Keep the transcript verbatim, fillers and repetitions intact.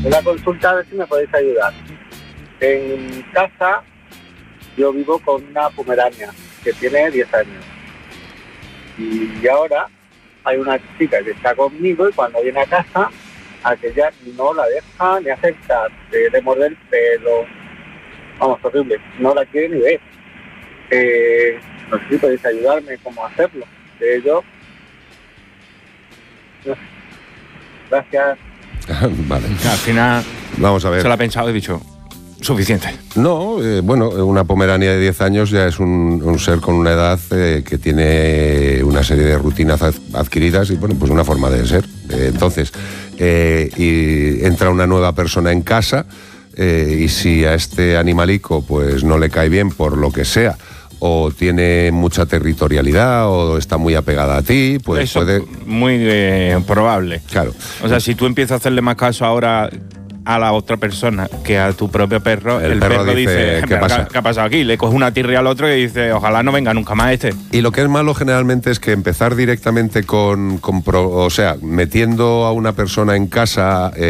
una consulta a ver si me podéis ayudar. En casa yo vivo con una pomerania que tiene diez años. Y ahora hay una chica que está conmigo y cuando viene a casa, aquella no la deja ni acercar, le muerde el pelo. Vamos, horrible, no la quiere ni ver. Eh, no sé si podéis ayudarme cómo hacerlo. De ello, no sé. Gracias. Vale. Al final, vamos a ver. Se lo ha pensado y he dicho, suficiente. No, eh, bueno, una pomerania de diez años ya es un, un ser con una edad eh, que tiene una serie de rutinas adquiridas y, bueno, pues una forma de ser. Eh, entonces, eh, y entra una nueva persona en casa eh, y si a este animalico pues no le cae bien por lo que sea, o tiene mucha territorialidad o está muy apegada a ti, pues eso puede... muy eh, probable. Claro. O sea, si tú empiezas a hacerle más caso ahora a la otra persona que a tu propio perro, el, el perro, perro dice, dice, ¿qué pasa? ¿qué ha pasado aquí? Le coge una tirria al otro y dice, ojalá no venga nunca más este. Y lo que es malo generalmente es que empezar directamente con, con pro, o sea, metiendo a una persona en casa... Eh,